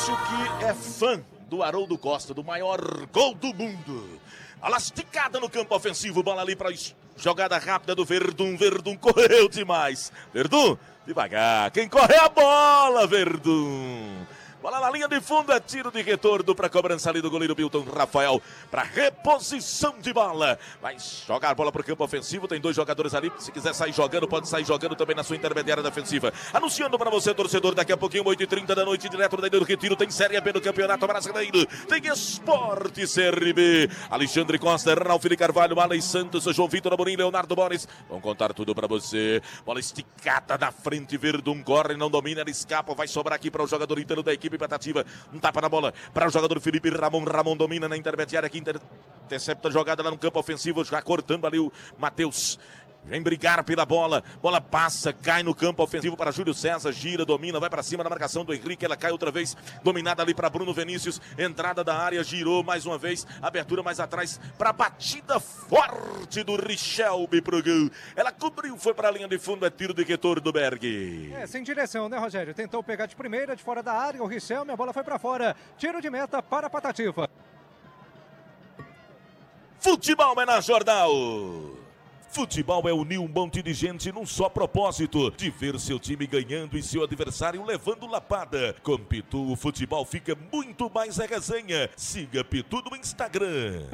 Márcio, que é fã do Haroldo Costa, do maior gol do mundo. A lasticada no campo ofensivo, bola ali para jogada rápida do Verdun. Verdun correu demais. Verdun, devagar. Quem corre é a bola, Verdun. Bola na linha de fundo, é tiro de retorno para a cobrança ali do goleiro Milton Rafael, para reposição de bola. Vai jogar a bola para o campo ofensivo, tem dois jogadores ali, se quiser sair jogando, pode sair jogando também na sua intermediária defensiva. Anunciando para você, torcedor, daqui a pouquinho, 8h30 da noite, direto da Ilha do Retiro, tem Série B do Campeonato Brasileiro, tem Esporte Série B. Alexandre Costa, Ralf Carvalho, Alei Santos, João Vitor Amorim, Leonardo Boris, vão contar tudo para você. Bola esticada na frente, Verdun corre, não domina, ele escapa, vai sobrar aqui para o jogador inteiro da equipe Patativa, um tapa na bola para o jogador Felipe Ramon. Ramon domina na intermediária aqui, intercepta a jogada lá no campo ofensivo, já cortando ali o Matheus. Vem brigar pela bola, bola passa, cai no campo ofensivo para Júlio César, gira, domina, vai para cima na marcação do Henrique, ela cai outra vez, dominada ali para Bruno Vinícius, entrada da área, girou mais uma vez, abertura mais atrás, para a batida forte do Richelme pro gol, ela cobriu, foi para a linha de fundo, é tiro de retorno do Berg. Sem direção, né, Rogério? Tentou pegar de primeira, de fora da área, o Richelme, a bola foi para fora, tiro de meta para a Patativa. Futebol é na Jornal. Futebol é unir um monte de gente num só propósito, de ver seu time ganhando e seu adversário levando lapada. Com Pitu, o futebol fica muito mais a resenha. Siga Pitu no Instagram.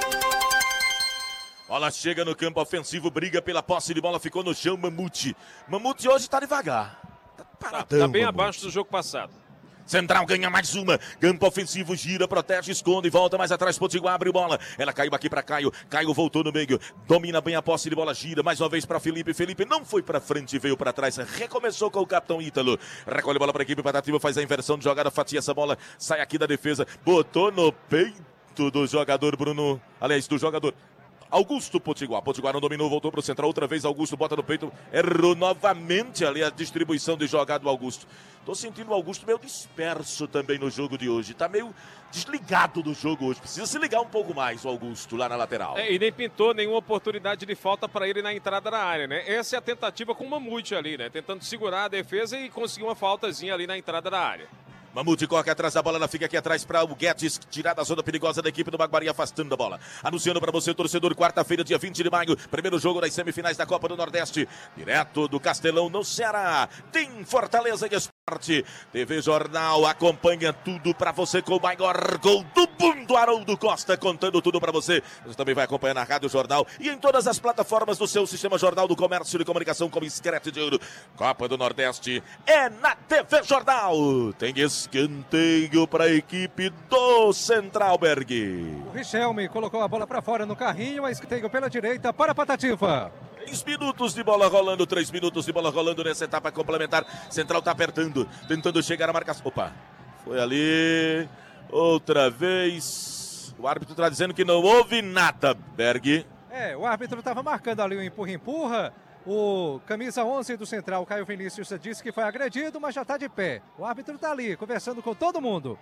Bola chega no campo ofensivo, briga pela posse de bola, ficou no chão, Mamute. Mamute hoje tá devagar. Tá paradão, tá bem Mamute. Abaixo do jogo passado. Central ganha mais uma, campo ofensivo, gira, protege, esconde, volta mais atrás, Potiguar abre bola, ela caiu aqui para Caio, Caio voltou no meio, domina bem a posse de bola, gira, mais uma vez para Felipe, Felipe não foi para frente, veio para trás, recomeçou com o capitão Ítalo, recolhe a bola para a equipe Patativa, faz a inversão de jogada, fatia essa bola, sai aqui da defesa, botou no peito do jogador Bruno, aliás, do jogador Augusto Potiguar. Potiguar não dominou, voltou para o central. Outra vez Augusto bota no peito. Errou novamente ali a distribuição de jogada do Augusto. Tô sentindo o Augusto meio disperso também no jogo de hoje. Tá meio desligado do jogo hoje. Precisa se ligar um pouco mais o Augusto lá na lateral. E nem pintou nenhuma oportunidade de falta para ele na entrada da área, né? Essa é a tentativa com o Mamute ali, né? Tentando segurar a defesa e conseguir uma faltazinha ali na entrada da área. Mamute corre atrás da bola, ela fica aqui atrás para o Guedes, tirar da zona perigosa da equipe do Baguari, afastando a bola. Anunciando para você, torcedor, quarta-feira, dia 20 de maio, primeiro jogo das semifinais da Copa do Nordeste, direto do Castelão, no Ceará. Tem Fortaleza e Esporte. TV Jornal acompanha tudo para você com o maior gol do mundo, Haroldo Costa, contando tudo para você. Você também vai acompanhar na Rádio Jornal e em todas as plataformas do seu Sistema Jornal do Comércio e Comunicação como Escrete de Ouro. Copa do Nordeste é na TV Jornal. Tem escanteio para a equipe do Central Berg. O Richelme colocou a bola para fora no carrinho, escanteio pela direita para a Patativa. 3 minutos de bola rolando, 3 minutos de bola rolando nessa etapa complementar. Central tá apertando, tentando chegar a marcação. Opa, foi ali, outra vez. O árbitro tá dizendo que não houve nada, Berg. O árbitro estava marcando ali o empurra-empurra. O camisa 11 do Central, Caio Vinícius, disse que foi agredido, mas já está de pé. O árbitro está ali, conversando com todo mundo.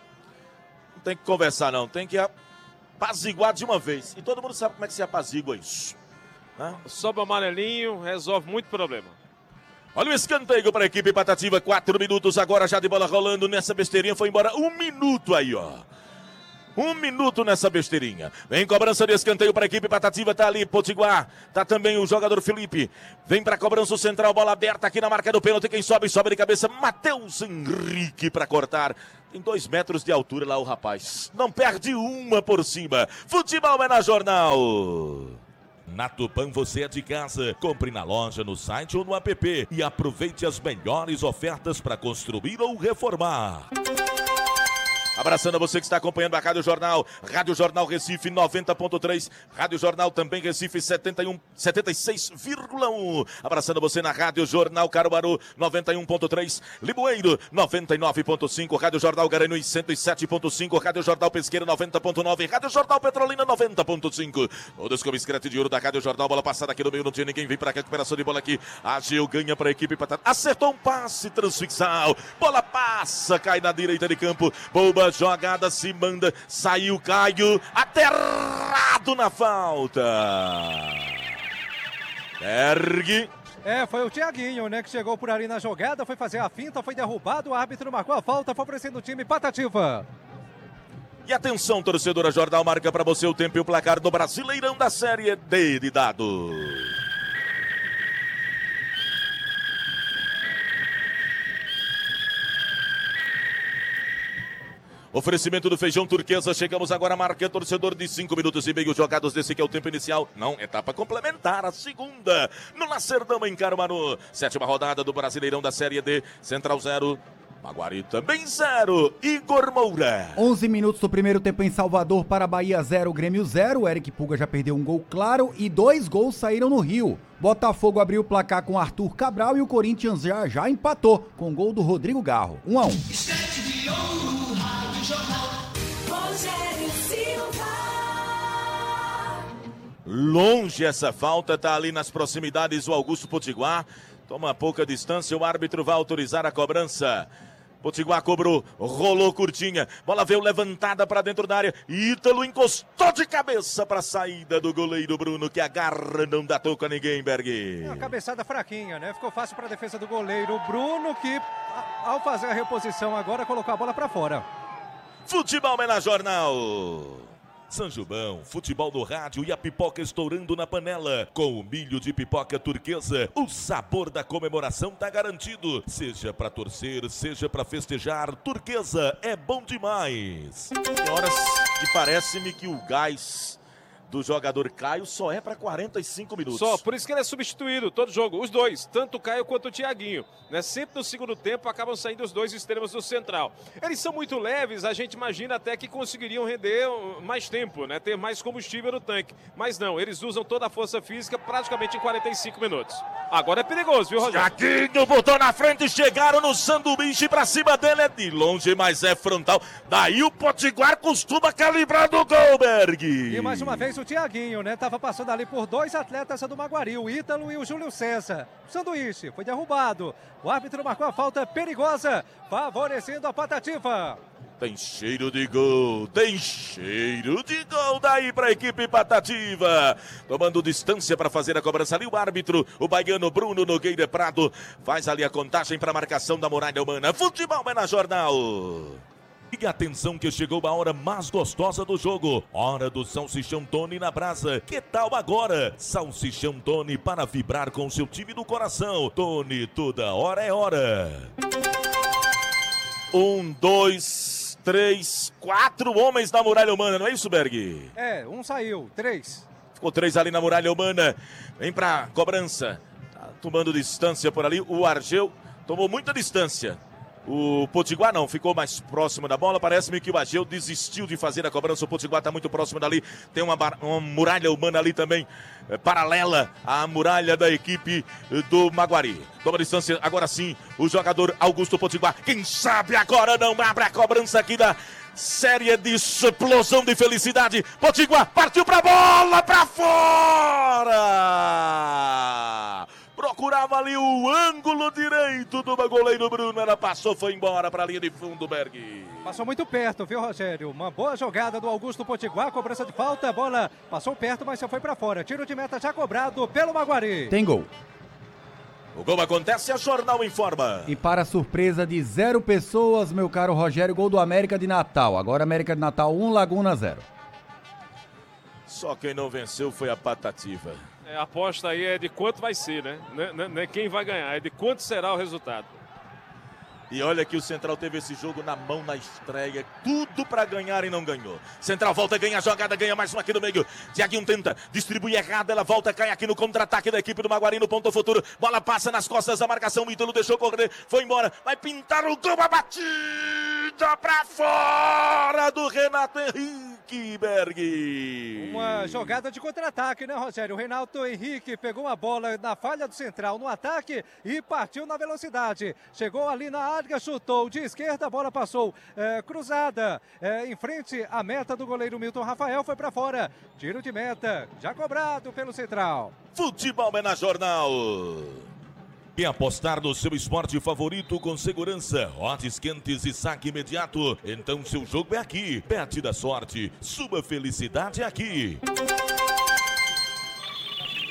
Não tem que conversar não, tem que apaziguar de uma vez. E todo mundo sabe como é que se apazigua isso. Sobe o amarelinho, resolve muito problema. Olha o escanteio para a equipe Patativa, 4 minutos agora já de bola rolando nessa besteirinha, foi embora 1 minuto aí, ó. 1 minuto nessa besteirinha. Vem cobrança de escanteio para a equipe Patativa, tá ali Potiguar, tá também o jogador Felipe. Vem para a cobrança o central, bola aberta aqui na marca do pênalti, quem sobe de cabeça, Matheus Henrique para cortar. Tem 2 metros de altura lá o rapaz, não perde uma por cima. Futebol é na Jornal. Na Tupã você é de casa. Compre na loja, no site ou no app e aproveite as melhores ofertas para construir ou reformar. Abraçando a você que está acompanhando a Rádio Jornal Recife 90.3, Rádio Jornal também Recife 76,1. Abraçando você na Rádio Jornal Caruaru 91.3, Limoeiro 99.5, Rádio Jornal Garanhuns 107.5, Rádio Jornal Pesqueira 90.9, Rádio Jornal Petrolina 90.5. Todos como escrete de ouro da Rádio Jornal, bola passada aqui no meio, não tinha ninguém, vem para cá, recuperação de bola aqui. Ageu ganha para a equipe Patata, acertou um passe transfixal, bola passa, cai na direita de campo, boba jogada, se manda, saiu Caio, aterrado na falta. Berg Foi o Thiaguinho, né, que chegou por ali na jogada, foi fazer a finta, foi derrubado, o árbitro marcou a falta, favorecendo o time Patativa. E atenção, torcedora, Jornal marca para você o tempo e o placar do Brasileirão da Série D de dados. Oferecimento do Feijão Turquesa, chegamos agora, marca torcedor de 5 minutos e meio jogados desse que é o tempo inicial. Não, etapa complementar, a segunda, no Lacerdão em Caruaru. 7ª rodada do Brasileirão da Série D, Central 0, Maguari também 0, Igor Moura. 11 minutos do primeiro tempo em Salvador para Bahia 0, Grêmio 0. O Eric Puga já perdeu um gol claro e 2 gols saíram no Rio. Botafogo abriu o placar com Arthur Cabral e o Corinthians já empatou com o gol do Rodrigo Garro. 1-1. Longe essa falta, tá ali nas proximidades o Augusto Potiguar. Toma pouca distância, o árbitro vai autorizar a cobrança. Potiguar cobrou, rolou curtinha, bola veio levantada para dentro da área. Ítalo encostou de cabeça para a saída do goleiro Bruno, que agarra, não dá toco a ninguém, Berg. Uma cabeçada fraquinha, né? Ficou fácil para a defesa do goleiro Bruno, que ao fazer a reposição agora colocou a bola para fora. Futebol na Jornal. Sanjubão, futebol no rádio e a pipoca estourando na panela. Com o milho de pipoca turquesa, o sabor da comemoração tá garantido. Seja pra torcer, seja pra festejar, turquesa é bom demais. Tem horas que parece-me que o gás do jogador Caio só é para 45 minutos. Só, por isso que ele é substituído todo jogo, os dois, tanto o Caio quanto o Thiaguinho, né? Sempre no segundo tempo acabam saindo os dois extremos do central. Eles são muito leves, a gente imagina até que conseguiriam render mais tempo, né? Ter mais combustível no tanque, mas não, eles usam toda a força física praticamente em 45 minutos. Agora é perigoso, viu, Rogério? Thiaguinho botou na frente, chegaram no sanduíche pra cima dele, é de longe, mas é frontal. Daí o Potiguar costuma calibrar do Goldberg. E mais uma vez o Thiaguinho, né? Tava passando ali por 2 atletas do Maguari, o Ítalo e o Júlio César. O sanduíche foi derrubado. O árbitro marcou a falta perigosa, favorecendo a Patativa. Tem cheiro de gol, tem cheiro de gol daí para a equipe Patativa. Tomando distância para fazer a cobrança ali, o árbitro, o baiano Bruno Nogueira Prado, faz ali a contagem para a marcação da muralha humana. Futebol é na Jornal. E atenção que chegou a hora mais gostosa do jogo. Hora do Salsichão Tony na brasa. Que tal agora? Salsichão Tony para vibrar com seu time do coração. Tony, toda hora é hora. 1, 2, 3, 4 homens na muralha humana, não é isso, Berg? Um saiu, 3. Ficou 3 ali na muralha humana. Vem pra cobrança. Tá tomando distância por ali. O Argel tomou muita distância. O Potiguar não, ficou mais próximo da bola. Parece-me que o Ageu desistiu de fazer a cobrança. O Potiguar está muito próximo dali. Tem uma muralha humana ali também, paralela à muralha da equipe do Maguari. Toma distância, agora sim, o jogador Augusto Potiguar. Quem sabe agora não abre a cobrança aqui da série de explosão de felicidade. Potiguar partiu pra bola, pra fora! Procurava ali o ângulo direito do goleiro Bruno. Ela passou, foi embora para a linha de fundo, Berg. Passou muito perto, viu, Rogério? Uma boa jogada do Augusto Potiguar, cobrança de falta, a bola passou perto, mas só foi para fora. Tiro de meta já cobrado pelo Maguari. Tem gol. O gol acontece, a Jornal informa. E para surpresa de 0 pessoas, meu caro Rogério, gol do América de Natal. Agora América de Natal 1, Laguna 0. Só quem não venceu foi a Patativa. A aposta aí é de quanto vai ser, né? Não é quem vai ganhar, é de quanto será o resultado. E olha que o Central teve esse jogo na mão na estreia, tudo pra ganhar e não ganhou. Central volta, ganha a jogada, ganha mais uma aqui no meio. Thiaguinho tenta, distribui errado, ela volta, cai aqui no contra-ataque da equipe do Maguari no ponto futuro. Bola passa nas costas da marcação, o Ítalo deixou correr, foi embora, vai pintar o gol, a batida pra fora do Renato Henrique, Berg. Uma jogada de contra-ataque, né, Rogério? O Renato Henrique pegou a bola na falha do Central no ataque e partiu na velocidade. Chegou ali na área, chutou de esquerda, a bola passou cruzada em frente à meta do goleiro Milton Rafael, foi para fora. Tiro de meta, já cobrado pelo Central. Futebol é na Jornal. Quer apostar no seu esporte favorito com segurança, odds quentes e saque imediato? Então seu jogo é aqui. Bet da sorte, sua felicidade é aqui.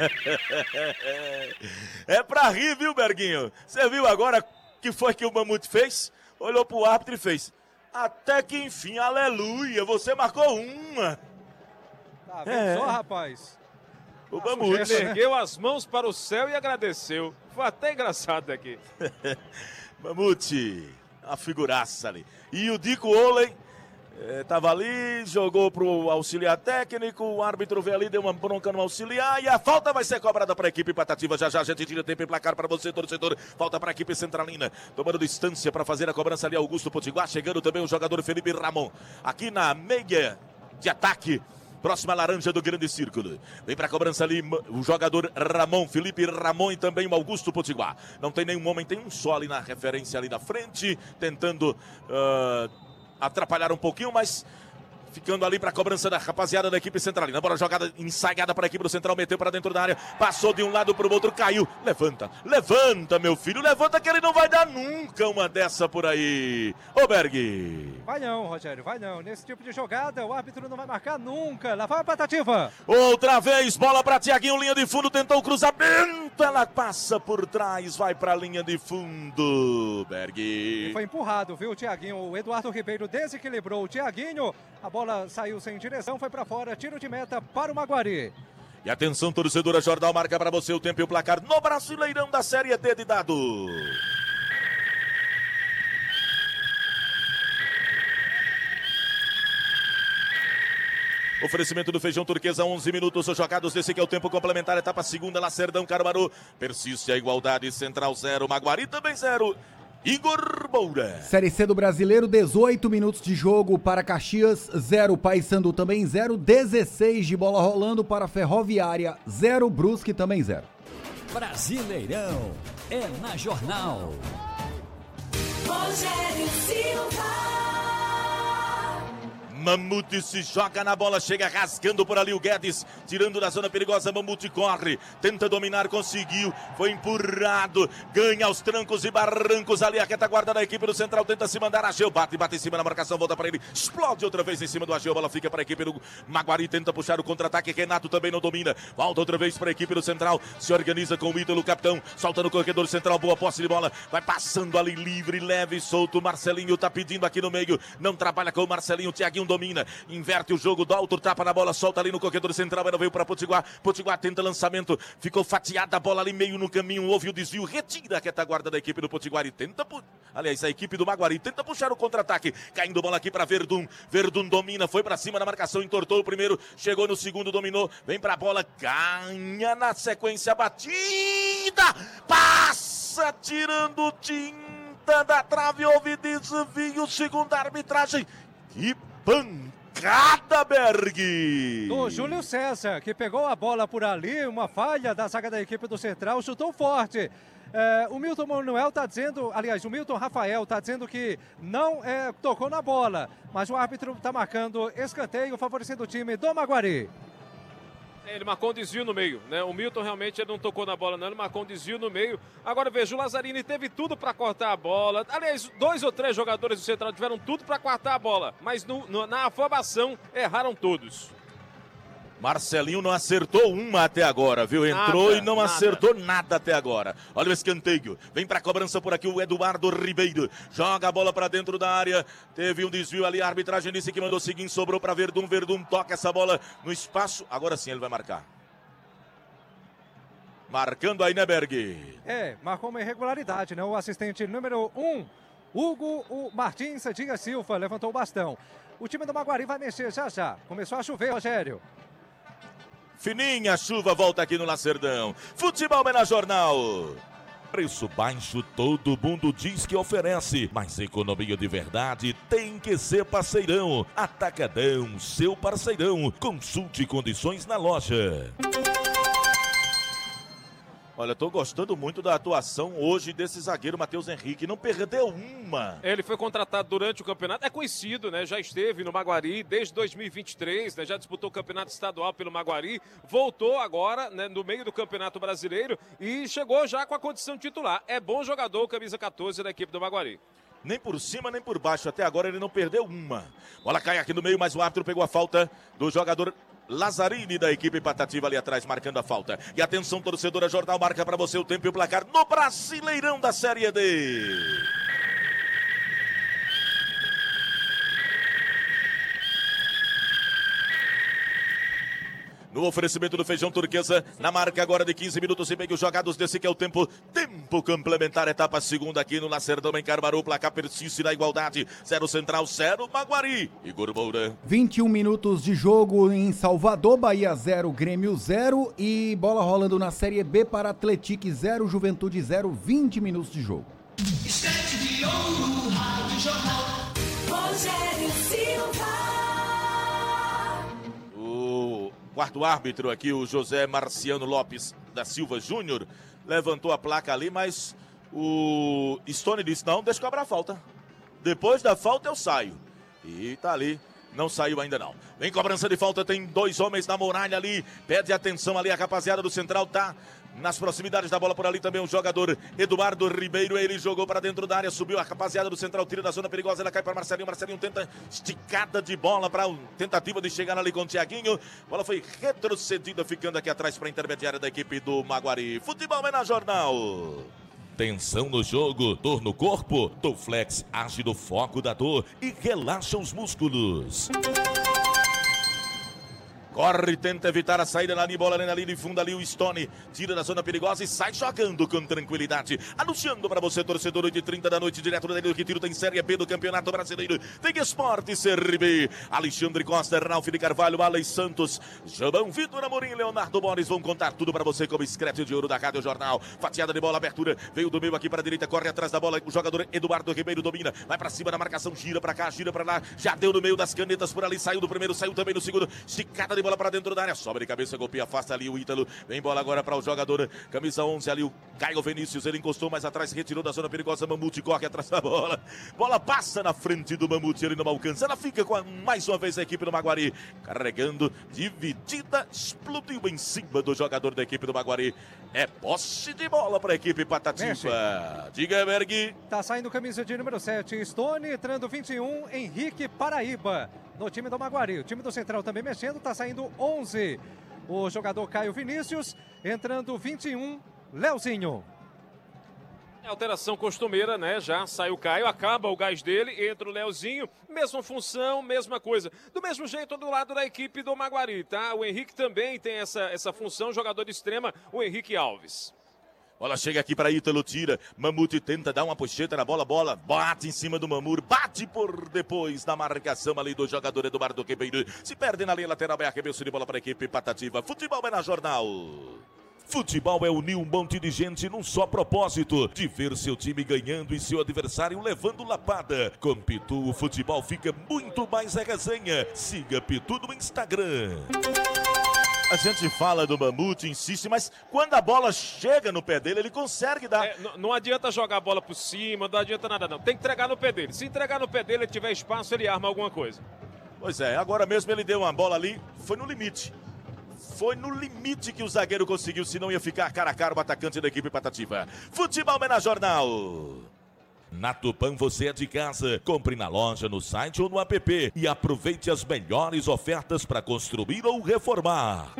É pra rir, viu, Berguinho? Você viu agora que foi que o Mamute fez? Olhou pro árbitro e fez: até que enfim, aleluia, você marcou uma. Tá vendo só, rapaz? O Mamute ergueu as mãos para o céu e agradeceu. Foi até engraçado aqui. Mamute, a figuraça ali. E o Dico Oley tava ali, jogou pro auxiliar técnico, o árbitro veio ali, deu uma bronca no auxiliar e a falta vai ser cobrada para a equipe Patativa. Já a gente tira tempo e placar para você, torcedor. Falta para a equipe centralina, tomando distância para fazer a cobrança ali, Augusto Potiguar. Chegando também o jogador Felipe Ramon, aqui na meia de ataque. Próxima laranja do grande círculo. Vem para a cobrança ali o jogador Ramon, Felipe Ramon e também o Augusto Potiguar. Não tem nenhum homem, tem um só ali na referência ali na frente, tentando atrapalhar um pouquinho, mas ficando ali para a cobrança da rapaziada da equipe centralina. Bola jogada ensaiada para a equipe do Central, meteu para dentro da área, passou de um lado para o outro, caiu. Levanta, meu filho, levanta que ele não vai dar nunca uma dessa por aí. Ô, Berg. Vai não, Rogério, vai não. Nesse tipo de jogada, o árbitro não vai marcar nunca. Lá vai a Patativa. Outra vez, bola para Tiaguinho, linha de fundo, tentou o cruzamento, ela passa por trás, vai para a linha de fundo, Berg. E foi empurrado, viu, Tiaguinho? O Eduardo Ribeiro desequilibrou o Tiaguinho, a bola saiu sem direção, foi para fora, tiro de meta para o Maguari. E atenção, torcedora, Jornal marca para você o tempo e o placar no Brasileirão da Série D de dado. Oferecimento do Feijão Turquesa, 11 minutos jogados, esse que é o tempo complementar, etapa segunda, Lacerdão, Caruaru. Persiste a igualdade, Central 0, Maguari também 0. Igor Moura. Série C do Brasileiro, 18 minutos de jogo para Caxias, 0, Paysandu também 0, 16 de bola rolando para Ferroviária, 0, Brusque também 0. Brasileirão é na Jornal. Rogério Silva. Mamute se joga na bola, chega rasgando por ali o Guedes, tirando da zona perigosa, Mamute corre, tenta dominar, conseguiu, foi empurrado, ganha aos trancos e barrancos ali a retaguarda da equipe do Central, tenta se mandar, Ageu, bate em cima na marcação, volta para ele, explode outra vez em cima do Ageu, a bola fica para a equipe do Maguari, tenta puxar o contra-ataque, Renato também não domina, volta outra vez para a equipe do Central, se organiza com o Ítalo, capitão, solta no corredor central, boa posse de bola, vai passando ali livre, leve e solto, Marcelinho tá pedindo aqui no meio, não trabalha com o Marcelinho, Tiaguinho domina, inverte o jogo, dá outro tapa na bola, solta ali no corredor central, ela veio para Potiguar, Potiguar tenta lançamento, ficou fatiada a bola ali meio no caminho, houve o desvio, retira a retaguarda da equipe do Potiguar e tenta, aliás, a equipe do Maguari tenta puxar o contra-ataque, caindo bola aqui para Verdun, Verdun domina, foi para cima na marcação, entortou o primeiro, chegou no segundo, dominou, vem para a bola, ganha na sequência, batida, passa, tirando tinta da trave, houve desvio, segundo a arbitragem, que pancada, Berg! Do Júlio César, que pegou a bola por ali, uma falha da zaga da equipe do Central, chutou forte. O Milton Manuel está dizendo, aliás, o Milton Rafael está dizendo que não tocou na bola, mas o árbitro está marcando escanteio, favorecendo o time do Maguari. Ele marcou um desvio no meio, né? O Milton realmente ele não tocou na bola, não. Ele marcou um desvio no meio. Agora veja, o Lazzarini teve tudo para cortar a bola. Aliás, 2 ou 3 jogadores do Central tiveram tudo para cortar a bola, mas na afobação erraram todos. Marcelinho não acertou uma até agora, viu? Entrou e não acertou nada até agora. Olha o escanteio. Vem pra cobrança por aqui o Eduardo Ribeiro. Joga a bola pra dentro da área. Teve um desvio ali. A arbitragem disse que mandou o seguinte. Sobrou pra Verdun. Verdun toca essa bola no espaço. Agora sim ele vai marcar. Marcando aí, né, Berg? Marcou uma irregularidade, né? O assistente número 1, Hugo Martins Dias Silva, levantou o bastão. O time do Maguari vai mexer já. Começou a chover, Rogério. Fininha chuva volta aqui no Lacerdão. Futebol é na Jornal. Preço baixo todo mundo diz que oferece, mas economia de verdade tem que ser Parceirão. Atacadão, seu parceirão. Consulte condições na loja. Olha, tô gostando muito da atuação hoje desse zagueiro Matheus Henrique, não perdeu uma. Ele foi contratado durante o campeonato, é conhecido, né? Já esteve no Maguari desde 2023, né? Já disputou o campeonato estadual pelo Maguari, voltou agora, né, no meio do Campeonato Brasileiro e chegou já com a condição titular. É bom jogador, camisa 14 da equipe do Maguari. Nem por cima, nem por baixo, até agora ele não perdeu uma. Bola cai aqui no meio, mas o árbitro pegou a falta do jogador Lazzarini da equipe Patativa ali atrás, marcando a falta. E atenção, torcedora, Jornal marca para você o tempo e o placar no Brasileirão da Série D. No oferecimento do Feijão Turquesa, na marca agora de 15 minutos e meio jogados desse que é o tempo complementar, etapa segunda aqui no Lacerdão, em Caruaru, placar persiste na igualdade, 0 Central, 0 Maguari. Igor Moura. 21 minutos de jogo em Salvador, Bahia 0, Grêmio 0 e bola rolando na Série B para Atlético 0, Juventude 0, 20 minutos de jogo. Estante de ouro, Rádio Jornal, Rogério Silva. Quarto árbitro aqui, o José Marciano Lopes da Silva Júnior, levantou a placa ali, mas o Stone disse, não, deixa eu cobrar a falta. Depois da falta eu saio. E tá ali, não saiu ainda não. Vem cobrança de falta, tem 2 homens na muralha ali, pede atenção ali, a rapaziada do Central tá nas proximidades da bola por ali também o jogador Eduardo Ribeiro, ele jogou para dentro da área, subiu a rapaziada do Central, tira da zona perigosa, ela cai para Marcelinho, Marcelinho tenta esticada de bola para tentativa de chegar ali com o Thiaguinho, bola foi retrocedida, ficando aqui atrás para a intermediária da equipe do Maguari. Futebol é na Jornal. Tensão no jogo, dor no corpo, Dorflex age no foco da dor e relaxa os músculos. Corre, tenta evitar a saída na bola na linha de fundo ali, o Stone tira da zona perigosa e sai jogando com tranquilidade. Anunciando para você, torcedor, 8h30 da noite, direto do Danilo Retiro, tem Série B do Campeonato Brasileiro, tem Esporte CRB. Alexandre Costa, Ralf de Carvalho, Alex Santos, Jobão, Vitor Amorim, Leonardo Boris vão contar tudo para você como escrete de ouro da Rádio Jornal. Fatiada de bola, abertura, veio do meio aqui para a direita, corre atrás da bola, o jogador Eduardo Ribeiro domina, vai para cima da marcação, gira para cá, gira para lá, já deu no meio das canetas por ali, saiu do primeiro, saiu também no segundo, esticada de bola para dentro da área, sobra de cabeça, golpeia, afasta ali o Ítalo, vem bola agora para o jogador, camisa 11 ali, o Caio Vinícius, ele encostou mais atrás, retirou da zona perigosa, Mamute corre atrás da bola, bola passa na frente do Mamute, ele não alcança, ela fica com mais uma vez a equipe do Maguari, carregando, dividida, explodiu em cima do jogador da equipe do Maguari, é posse de bola para a equipe Patativa. Diga, Berg. Tá saindo camisa de número 7, Stone, entrando 21, Henrique Paraíba. No time do Maguari, o time do Central também mexendo, tá saindo 11. O jogador Caio Vinícius, entrando 21, Leozinho. É alteração costumeira, né? Já sai o Caio, acaba o gás dele, entra o Leozinho, mesma função, mesma coisa. Do mesmo jeito do lado da equipe do Maguari, tá? O Henrique também tem essa função, jogador de extrema, o Henrique Alves. Bola chega aqui para Ítalo, tira, Mamute tenta dar uma pocheta na bola, bate em cima do Mamur, bate por depois da marcação ali do jogador Eduardo Ribeiro, se perde na linha lateral, é arremesso de bola para a equipe Patativa. Futebol é na Jornal. Futebol é unir um monte de gente num só propósito, de ver seu time ganhando e seu adversário levando lapada. Com Pitu, o futebol fica muito mais a resenha. Siga Pitu no Instagram. A gente fala do Mamute, insiste, mas quando a bola chega no pé dele, ele consegue dar. Não adianta jogar a bola por cima, não adianta nada não. Tem que entregar no pé dele. Se entregar no pé dele, ele tiver espaço, ele arma alguma coisa. Pois é, agora mesmo ele deu uma bola ali, foi no limite. Foi no limite que o zagueiro conseguiu, senão ia ficar cara a cara o atacante da equipe Patativa. Futebol é na Jornal. Na Tupã você é de casa, compre na loja, no site ou no app e aproveite as melhores ofertas para construir ou reformar.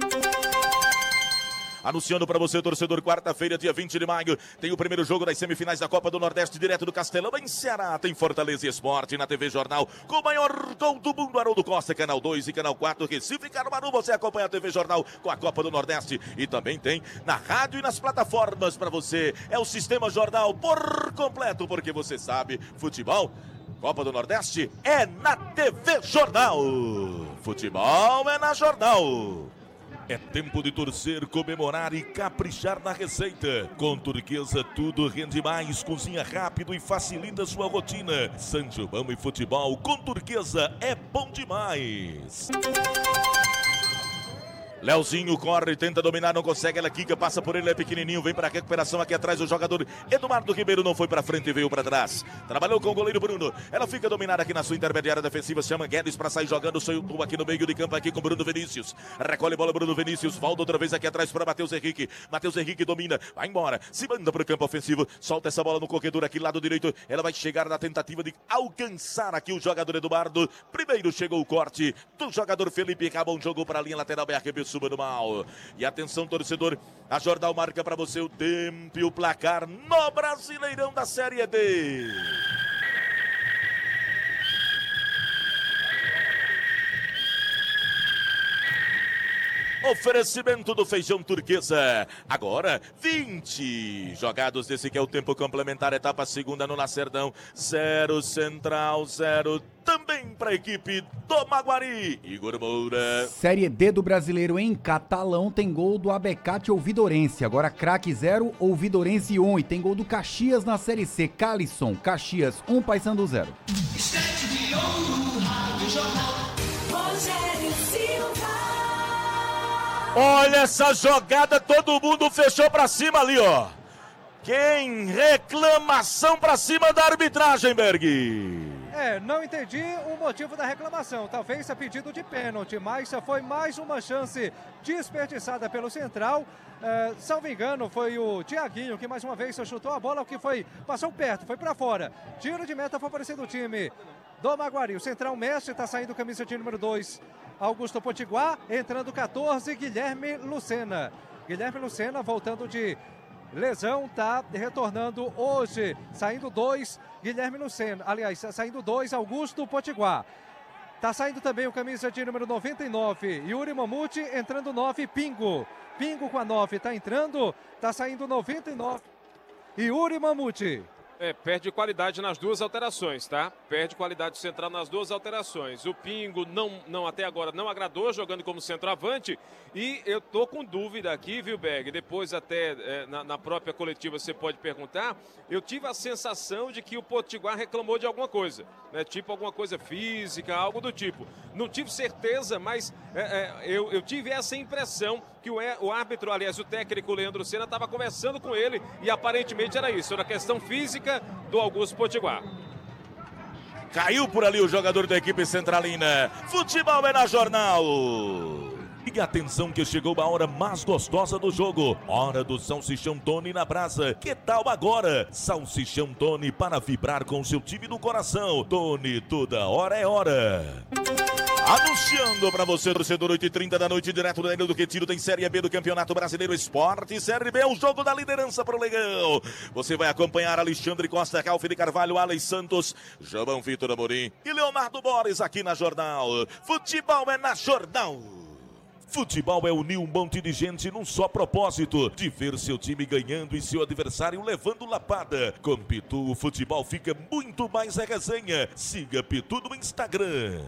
Anunciando para você, torcedor, quarta-feira, dia 20 de maio, tem o primeiro jogo das semifinais da Copa do Nordeste, direto do Castelão, em Ceará. Tem Fortaleza Esporte na TV Jornal, com o maior gol do mundo, Haroldo Costa, Canal 2 e Canal 4, Recife e Caruaru. Você acompanha a TV Jornal com a Copa do Nordeste e também tem na rádio e nas plataformas para você. É o Sistema Jornal por completo, porque você sabe, futebol, Copa do Nordeste é na TV Jornal. Futebol é na Jornal. É tempo de torcer, comemorar e caprichar na receita. Com Turquesa tudo rende mais, cozinha rápido e facilita sua rotina. São João e futebol com Turquesa é bom demais. Leozinho corre, tenta dominar, não consegue, ela quica, passa por ele, é pequenininho, vem para a recuperação aqui atrás, o jogador Eduardo Ribeiro não foi para frente e veio para trás. Trabalhou com o goleiro Bruno, ela fica dominada aqui na sua intermediária defensiva, chama Guedes para sair jogando, soltou aqui no meio de campo, aqui com Bruno Vinícius. Recolhe bola Bruno Vinícius, volta outra vez aqui atrás para Matheus Henrique. Matheus Henrique domina, vai embora, se manda para o campo ofensivo, solta essa bola no corredor aqui, lado direito, ela vai chegar na tentativa de alcançar aqui o jogador Eduardo. Primeiro chegou o corte do jogador Felipe, acabou um jogo para a linha lateral, BRB suba no mal. E atenção, torcedor, a Jornal marca para você o tempo e o placar no Brasileirão da Série D. Oferecimento do Feijão Turquesa. Agora, 20 jogados desse que é o tempo complementar, etapa segunda no Lacerdão. 0 Central, 0 também para a equipe do Maguari. Igor Moura. Série D do Brasileiro em Catalão tem gol do Abecate Ouvidorense. Agora Craque 0, Ouvidorense 1. E tem gol do Caxias na Série C. Calisson, Caxias 1, Paysandu 0. Instante de ouro, Rádio Jornal. Rogério Silva. Olha essa jogada, todo mundo fechou pra cima ali, ó. Quem? Reclamação pra cima da arbitragem, Berg. Não entendi o motivo da reclamação. Talvez a pedido de pênalti, mas foi mais uma chance desperdiçada pelo Central. Salvo engano, foi o Thiaguinho que mais uma vez chutou a bola, que passou perto, foi pra fora. Tiro de meta favorecendo o time do Maguari. O Central mexe, tá saindo camisa de número 2. Augusto Potiguar, entrando 14, Guilherme Lucena. Guilherme Lucena voltando de lesão, tá retornando hoje. Saindo 2, Guilherme Lucena. Aliás, saindo 2, Augusto Potiguar. Tá saindo também o camisa de número 99, Yuri Mamute, entrando 9, Pingo. Pingo com a 9 tá entrando, tá saindo 99, Yuri Mamute. Perde qualidade nas duas alterações, tá? Perde qualidade central nas duas alterações. O Pingo não até agora não agradou jogando como centroavante e eu tô com dúvida aqui, viu, Berg? Depois até na própria coletiva você pode perguntar. Eu tive a sensação de que o Potiguar reclamou de alguma coisa, né? Tipo alguma coisa física, algo do tipo. Não tive certeza, mas eu tive essa impressão que o árbitro, aliás, o técnico Leandro Senna estava conversando com ele e aparentemente era isso, era questão física do Augusto Potiguar. Caiu por ali o jogador da equipe centralina. Futebol é na Jornal. E atenção que chegou a hora mais gostosa do jogo. Hora do Salsichão Tony na brasa. Que tal agora? Salsichão Tony para vibrar com seu time no coração. Tony, toda hora é hora. Anunciando para você, torcedor, 8h30 da noite, direto do Nero do Retiro, tem Série B do Campeonato Brasileiro Esporte. Série B é o jogo da liderança pro Leão. Você vai acompanhar Alexandre Costa, Ralf de Carvalho, Alex Santos, João Vitor Amorim e Leonardo Borges aqui na Jornal. Futebol é na Jornal. Futebol é unir um monte de gente num só propósito, de ver seu time ganhando e seu adversário levando lapada. Com Pitu, o futebol fica muito mais a resenha. Siga Pitu no Instagram.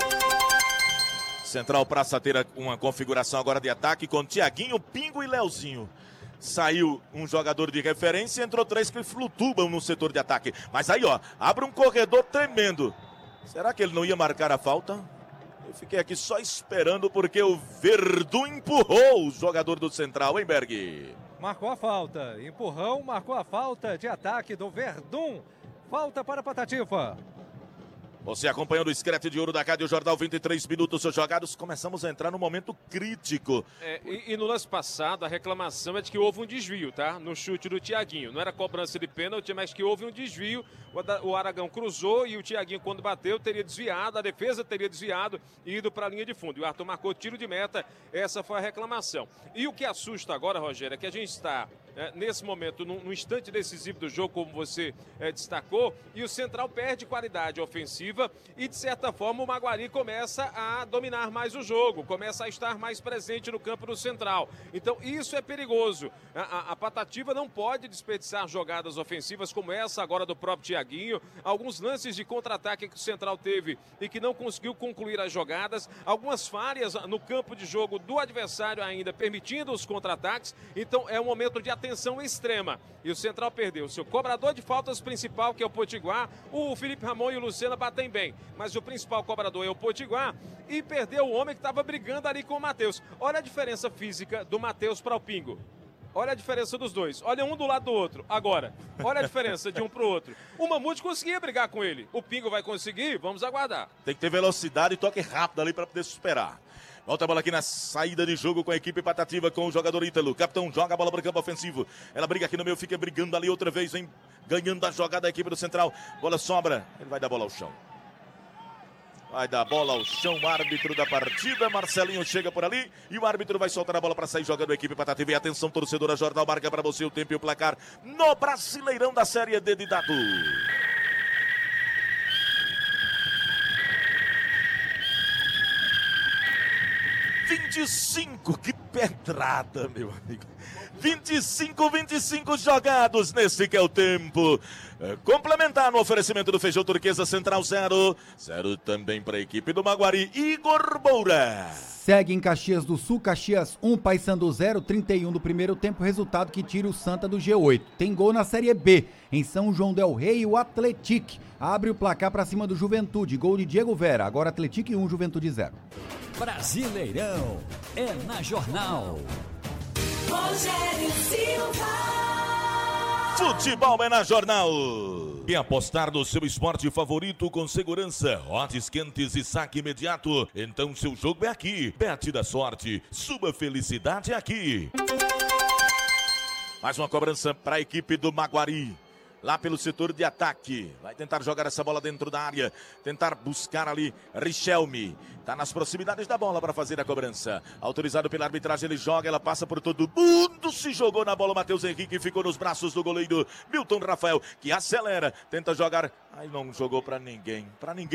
Central Praça ter uma configuração agora de ataque com Thiaguinho, Pingo e Leozinho. Saiu um jogador de referência, entrou 3 que flutuam no setor de ataque. Mas aí, ó, abre um corredor tremendo. Será que ele não ia marcar a falta? Eu fiquei aqui só esperando porque o Verdun empurrou o jogador do Central, hein, Berg? Marcou a falta, empurrão, marcou a falta de ataque do Verdun. Falta para a Patativa. Você acompanhando o Escrete de Ouro da Rádio Jornal, 23 minutos jogados, começamos a entrar no momento crítico. E no lance passado, a reclamação é de que houve um desvio, tá? No chute do Thiaguinho. Não era cobrança de pênalti, mas que houve um desvio. O Aragão cruzou e o Thiaguinho, quando bateu, teria desviado, a defesa teria desviado e ido para a linha de fundo. E o Arthur marcou tiro de meta, essa foi a reclamação. E o que assusta agora, Rogério, é que a gente está... nesse momento, num instante decisivo do jogo, como você destacou, e o Central perde qualidade ofensiva e, de certa forma, o Maguari começa a dominar mais o jogo, começa a estar mais presente no campo do Central. Então, isso é perigoso. A Patativa não pode desperdiçar jogadas ofensivas como essa agora do próprio Thiaguinho, alguns lances de contra-ataque que o Central teve e que não conseguiu concluir as jogadas, algumas falhas no campo de jogo do adversário ainda, permitindo os contra-ataques. Então, é um momento de atenção extrema. E o Central perdeu seu cobrador de faltas principal, que é o Potiguar. O Felipe Ramon e o Lucena batem bem, mas o principal cobrador é o Potiguar. E perdeu o homem que estava brigando ali com o Matheus. Olha a diferença física do Matheus para o Pingo. Olha a diferença dos dois. Olha um do lado do outro. Agora, olha a diferença de um pro outro. O Mamute conseguia brigar com ele. O Pingo vai conseguir? Vamos aguardar. Tem que ter velocidade e toque rápido ali para poder superar. Volta a bola aqui na saída de jogo com a equipe Patativa, com o jogador Ítalo. Capitão joga a bola para o campo ofensivo. Ela briga aqui no meio, fica brigando ali outra vez, vem ganhando a jogada da equipe do Central. Bola sobra, ele vai dar bola ao chão. Vai dar bola ao chão, o árbitro da partida, Marcelinho chega por ali e o árbitro vai soltar a bola para sair jogando a equipe Patativa. E atenção, torcedora, Jornal marca para você o tempo e o placar no Brasileirão da Série D de Dado. 25, que pedrada, meu amigo. 25 jogados nesse que é o tempo. Complementar no oferecimento do Feijão Turquesa, Central 0 também para a equipe do Maguari, Igor Moura. Segue em Caxias do Sul, Caxias 1, Paysandu 0, 31 do primeiro tempo, resultado que tira o Santa do G8. Tem gol na Série B, em São João del Rei, o Atlético abre o placar para cima do Juventude, gol de Diego Vera, agora Atlético 1, Juventude 0. Brasileirão é na Jornal. Rogério Silva. Futebol é na Jornal. Quer apostar no seu esporte favorito com segurança, odds quentes e saque imediato? Então seu jogo é aqui. Bet da sorte, sua felicidade é aqui. Mais uma cobrança para a equipe do Maguari. Lá pelo setor de ataque, vai tentar jogar essa bola dentro da área, tentar buscar ali Richelme, tá nas proximidades da bola para fazer a cobrança, autorizado pela arbitragem, ele joga, ela passa por todo mundo, se jogou na bola, o Matheus Henrique ficou nos braços do goleiro Milton Rafael, que acelera, tenta jogar, aí não jogou para ninguém,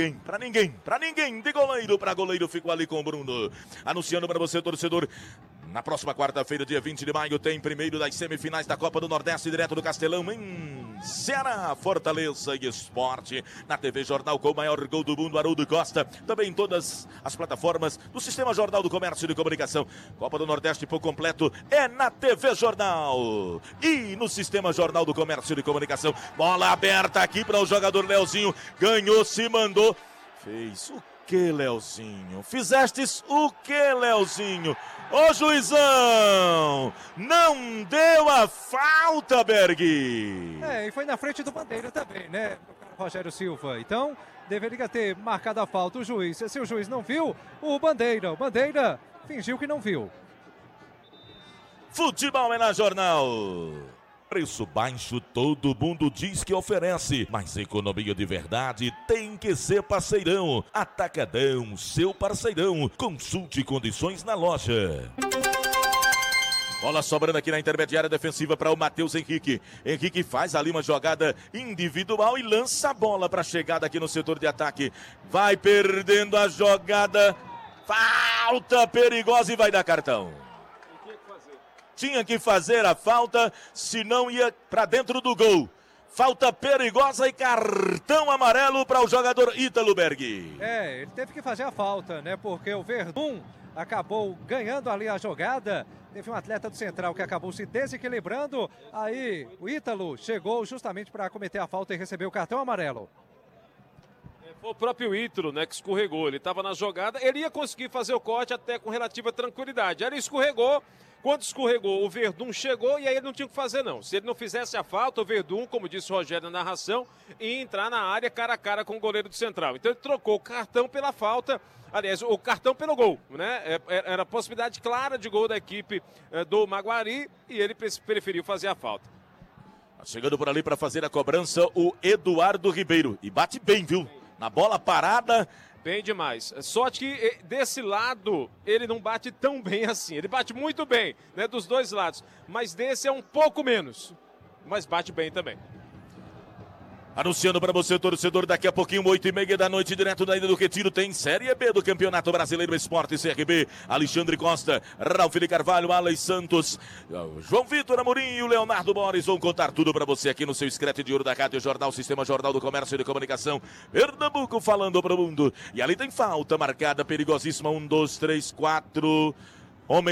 de goleiro para goleiro, ficou ali com o Bruno, anunciando para você, torcedor. Na próxima quarta-feira, dia 20 de maio, tem primeiro das semifinais da Copa do Nordeste, direto do Castelão, em Ceará, Fortaleza e Esporte. Na TV Jornal, com o maior gol do mundo, Haroldo Costa. Também em todas as plataformas do Sistema Jornal do Comércio e de Comunicação. Copa do Nordeste por completo é na TV Jornal. E no Sistema Jornal do Comércio e de Comunicação. Bola aberta aqui para o jogador Leozinho. Ganhou, se mandou. Fez o que, Leozinho? Fizestes o que, Leozinho? Ô juizão, não deu a falta, Berg. E foi na frente do Bandeira também, né, Rogério Silva. Então, deveria ter marcado a falta o juiz. Se o juiz não viu, o Bandeira fingiu que não viu. Futebol é na Jornal. Preço baixo todo mundo diz que oferece, mas economia de verdade tem que ser Parceirão. Atacadão, seu parceirão. Consulte condições na loja. Bola sobrando aqui na intermediária defensiva para o Matheus Henrique. Henrique faz ali uma jogada individual e lança a bola para a chegada aqui no setor de ataque. Vai perdendo a jogada. Falta perigosa e vai dar cartão. Tinha que fazer a falta, senão ia para dentro do gol. Falta perigosa e cartão amarelo para o jogador Ítalo Berg. Ele teve que fazer a falta, né? Porque o Verdun acabou ganhando ali a jogada. Teve um atleta do Central que acabou se desequilibrando. Aí o Ítalo chegou justamente para cometer a falta e receber o cartão amarelo. Foi o próprio Ítalo, né, que escorregou. Ele estava na jogada, ele ia conseguir fazer o corte até com relativa tranquilidade. Aí ele escorregou. Quando escorregou, o Verdun chegou e aí ele não tinha o que fazer, não. Se ele não fizesse a falta, o Verdun, como disse o Rogério na narração, ia entrar na área cara a cara com o goleiro do Central. Então ele trocou o cartão pela falta, aliás, o cartão pelo gol, né? Era a possibilidade clara de gol da equipe do Maguari e ele preferiu fazer a falta. Chegando por ali para fazer a cobrança, o Eduardo Ribeiro. E bate bem, viu? Na bola parada. Bem demais. Sorte que desse lado ele não bate tão bem assim. Ele bate muito bem, né, dos dois lados. Mas desse é um pouco menos. Mas bate bem também. Anunciando para você, torcedor, daqui a pouquinho, 8h30 da noite, direto da Ilha do Retiro, tem Série B do Campeonato Brasileiro Esporte CRB. Alexandre Costa, Ralf de Carvalho, Alex Santos, João Vitor Amorim e o Leonardo Borges vão contar tudo para você aqui no seu Escrete de Ouro da Rádio Jornal, Sistema Jornal do Comércio e de Comunicação. Pernambuco falando para o mundo. E ali tem falta marcada, perigosíssima, 1, 2, 3, 4 homens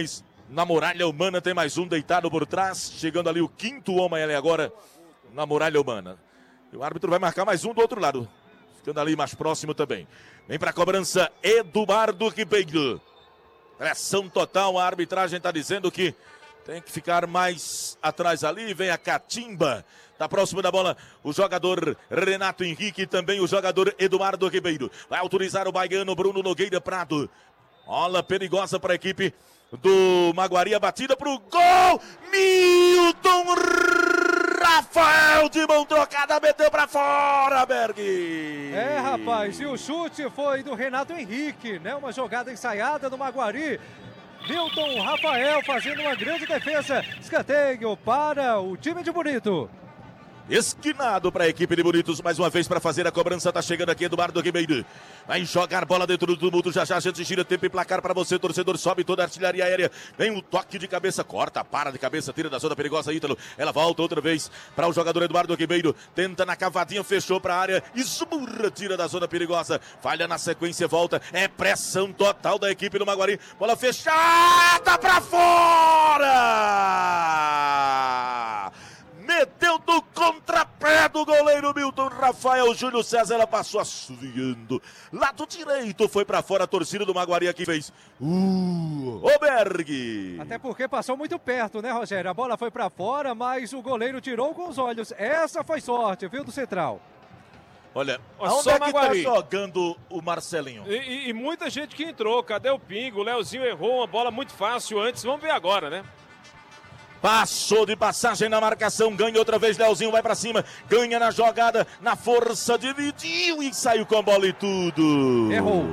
Na muralha humana tem mais um deitado por trás. Chegando ali o quinto homem ali agora na muralha humana. E o árbitro vai marcar mais um do outro lado. Ficando ali mais próximo também. Vem para a cobrança Eduardo Ribeiro. Pressão total, a arbitragem está dizendo que tem que ficar mais atrás ali. Vem a catimba. Está próximo da bola o jogador Renato Henrique e também o jogador Eduardo Ribeiro. Vai autorizar o baiano Bruno Nogueira Prado. Bola perigosa para a equipe do Maguari. A batida para o gol. Milton Rafael de mão trocada meteu para fora, Berg. É, rapaz, e o chute foi do Renato Henrique, né? Uma jogada ensaiada do Maguari. Milton Rafael fazendo uma grande defesa. Escanteio para o time de Bonito. Esquinado para a equipe de Bonitos, mais uma vez para fazer a cobrança, tá chegando aqui Eduardo Ribeiro, vai jogar bola dentro do tumulto, já a gente gira tempo e placar para você, torcedor, sobe toda a artilharia aérea, vem um toque de cabeça, corta, para de cabeça, tira da zona perigosa, Ítalo, ela volta outra vez para o jogador Eduardo Ribeiro, tenta na cavadinha, fechou para a área, esmurra, tira da zona perigosa, falha na sequência, volta, é pressão total da equipe do Maguari, bola fechada para fora! Meteu no contrapé do goleiro Milton Rafael. Júlio César, ela passou assoviando. Lado direito foi pra fora a torcida do Maguari que fez. Berg. Até porque passou muito perto, né, Rogério? A bola foi pra fora, mas o goleiro tirou com os olhos. Essa foi sorte, viu, do Central. Olha, onde é que tá jogando o Marcelinho? E muita gente que entrou. Cadê o Pingo? O Leozinho errou uma bola muito fácil antes. Vamos ver agora, né? Passou de passagem na marcação, ganha outra vez, Leozinho vai pra cima, ganha na jogada, na força, dividiu e saiu com a bola e tudo. Errou.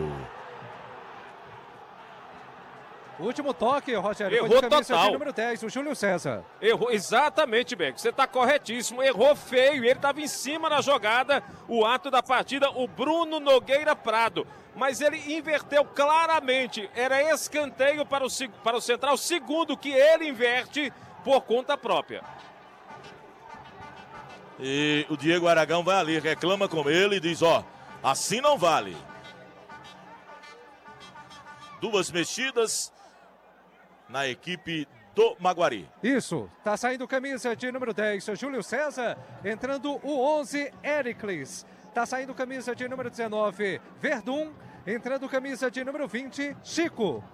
O último toque, Rogério, errou foi de camisa total. de número 10, o Júlio César. Errou, exatamente, Beck, você está corretíssimo, errou feio, ele estava em cima na jogada, o ato da partida, o Bruno Nogueira Prado. Mas ele inverteu claramente, era escanteio para o Central, segundo que ele inverte por conta própria. E o Diego Aragão vai ali, reclama com ele e diz, assim não vale. Duas mexidas na equipe do Maguari. Isso, tá saindo camisa de número 10, o Júlio César, entrando o 11, Ericles. Tá saindo camisa de número 19, Verdun, entrando camisa de número 20, Chico.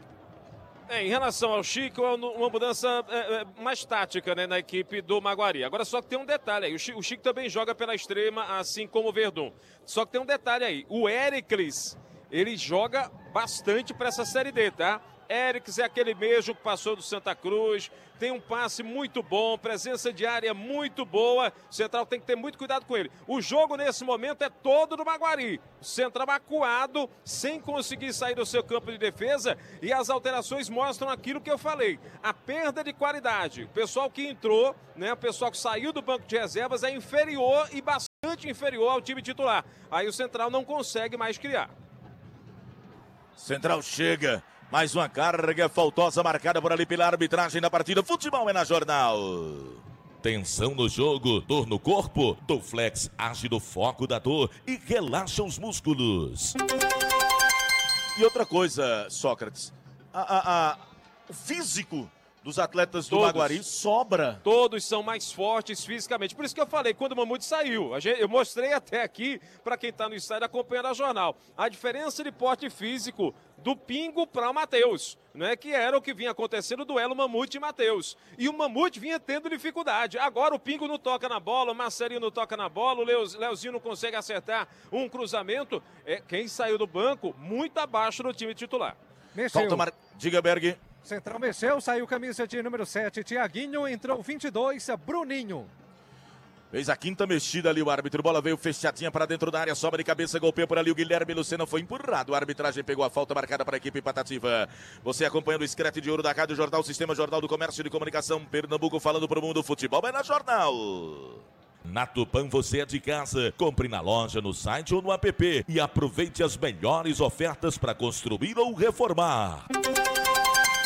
Em relação ao Chico, é uma mudança mais tática, né, na equipe do Maguari. Agora só que tem um detalhe aí, o Chico também joga pela extrema, assim como o Verdun. Só que tem um detalhe aí, o Ericles, ele joga bastante para essa Série D, tá? Ericles é aquele mesmo que passou do Santa Cruz, tem um passe muito bom, presença de área muito boa, o Central tem que ter muito cuidado com ele. O jogo nesse momento é todo do Maguari, o Central acuado, sem conseguir sair do seu campo de defesa, e as alterações mostram aquilo que eu falei, a perda de qualidade. O pessoal que entrou, né, o pessoal que saiu do banco de reservas é inferior e bastante inferior ao time titular. Aí o Central não consegue mais criar. Central chega. Mais uma carga faltosa marcada por ali pela arbitragem da partida. Futebol é na Jornal. Tensão no jogo, dor no corpo. Dorflex age no foco da dor e relaxa os músculos. E outra coisa, Sócrates. O físico dos atletas do Maguari sobra. Todos são mais fortes fisicamente. Por isso que eu falei, quando o Mamute saiu, eu mostrei até aqui, para quem está no estádio acompanhando a jornal, a diferença de porte físico do Pingo para o Matheus, né? Que era o que vinha acontecendo no duelo Mamute e Matheus. E o Mamute vinha tendo dificuldade. Agora o Pingo não toca na bola, o Marcelinho não toca na bola, o Leozinho não consegue acertar um cruzamento. Quem saiu do banco, muito abaixo do time titular. Diga, Berg. Central mexeu, saiu camisa de número 7, Tiaguinho, entrou 22, Bruninho. Fez a quinta mexida ali o árbitro, bola veio fechadinha para dentro da área, sobra de cabeça, golpeia por ali o Guilherme Lucena, foi empurrado, a arbitragem pegou a falta marcada para a equipe Patativa. Você acompanhando o Escrete de Ouro da Rádio Jornal, Sistema Jornal do Comércio e de Comunicação, Pernambuco, falando para o mundo, futebol é na Jornal. Na Tupã você é de casa, compre na loja, no site ou no app e aproveite as melhores ofertas para construir ou reformar.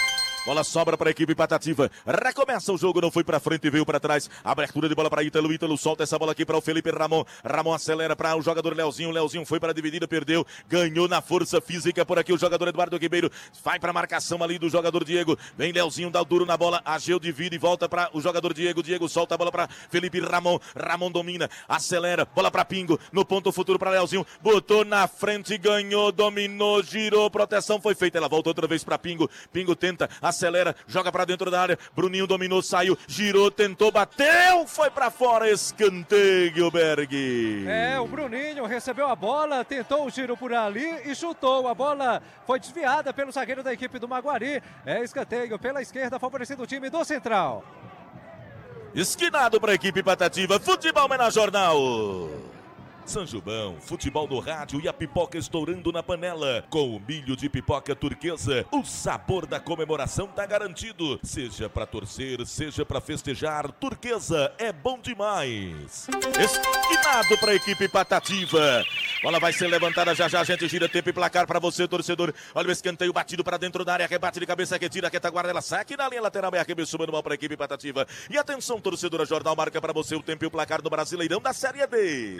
Bola sobra para a equipe Patativa. Recomeça o jogo, não foi para frente, veio para trás. Abertura de bola para Ítalo. Ítalo solta essa bola aqui para o Felipe Ramon. Ramon acelera para o jogador Leozinho. Leozinho foi para a dividida, perdeu. Ganhou na força física por aqui o jogador Eduardo Ribeiro. Vai para a marcação ali do jogador Diego. Vem Leozinho, dá o duro na bola. Ageu divide e volta para o jogador Diego. Diego solta a bola para Felipe Ramon. Ramon domina, acelera. Bola para Pingo. No ponto futuro para Leozinho. Botou na frente, ganhou, dominou, girou. Proteção foi feita. Ela volta outra vez para Pingo. Pingo tenta, acelera, joga para dentro da área. Bruninho dominou, saiu, girou, tentou, bateu, foi para fora, escanteio, Berg. O Bruninho recebeu a bola, tentou o giro por ali e chutou. A bola foi desviada pelo zagueiro da equipe do Maguari. É escanteio pela esquerda, favorecendo o time do Central. Esquinado para a equipe Patativa. Futebol na Jornal. São Jubão, futebol no rádio e a pipoca estourando na panela. Com o milho de pipoca turquesa, o sabor da comemoração tá garantido. Seja para torcer, seja para festejar, turquesa é bom demais. Esquinado para a equipe Patativa. Bola vai ser levantada já já, a gente gira tempo e placar para você, torcedor. Olha o escanteio batido para dentro da área, rebate de cabeça, retira, retaguarda, ela sai aqui na linha lateral, é arremesso manual para a equipe Patativa. E atenção, torcedora, Jornal marca para você o tempo e o placar do Brasileirão da Série D.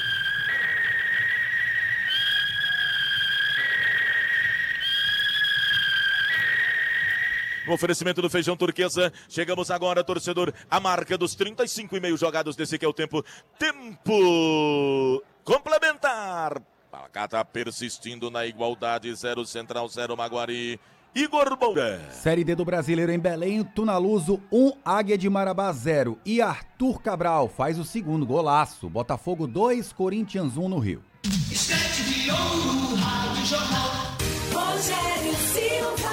No oferecimento do Feijão Turquesa, chegamos agora, torcedor, a marca dos 35,5 jogados desse que é o tempo. Tempo complementar. Placar tá persistindo na igualdade, 0 Central, 0 Maguari. Igor Moura. Série D do Brasileiro em Belém, Tunaluso 1, Águia de Marabá 0. E Arthur Cabral faz o segundo golaço. Botafogo 2, Corinthians 1 no Rio. Estante de ouro, Rádio Jornal. Rogério Silva.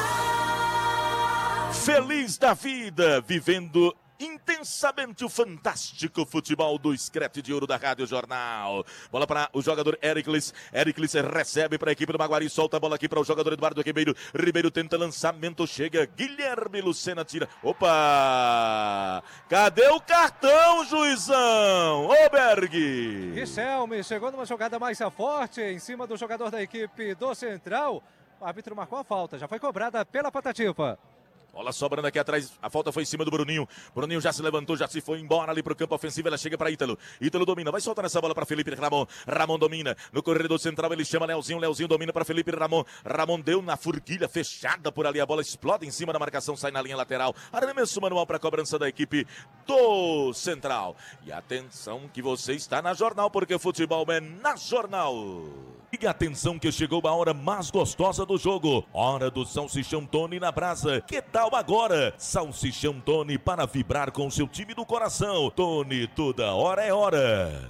Feliz da vida, vivendo intensamente o fantástico futebol do Screte de Ouro da Rádio Jornal. Bola para o jogador Ericles. Ericles recebe para a equipe do Maguari. Solta a bola aqui para o jogador Eduardo Ribeiro. Ribeiro tenta lançamento. Chega Guilherme Lucena, tira. Opa! Cadê o cartão, juizão? Ô, Berg! Richelme chegou numa jogada mais forte em cima do jogador da equipe do Central. O árbitro marcou a falta. Já foi cobrada pela Patativa. Bola sobrando aqui atrás, a falta foi em cima do Bruninho. Bruninho já se levantou, já se foi embora ali pro campo ofensivo, ela chega para Ítalo. Ítalo domina, vai soltar essa bola para Felipe Ramon. Ramon domina, no corredor central ele chama Leozinho, Leozinho domina para Felipe Ramon. Ramon deu na forquilha fechada por ali, a bola explode em cima da marcação, sai na linha lateral. Arremesso manual para a cobrança da equipe do Central. E atenção que você está na Jornal, porque futebol é na Jornal. E atenção que chegou a hora mais gostosa do jogo. Hora do Salsichão Tony na brasa. Que tal agora? Salsichão Tony para vibrar com seu time do coração. Tony, toda hora é hora.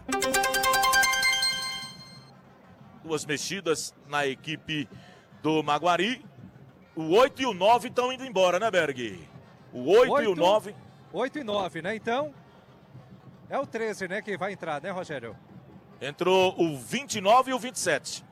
Duas mexidas na equipe do Maguari. O 8 e o 9 estão indo embora, né, Berg? O 8 e o 9. 8 e 9, né? Então, é o 13, né, que vai entrar, né, Rogério? Entrou o 29 e o 27.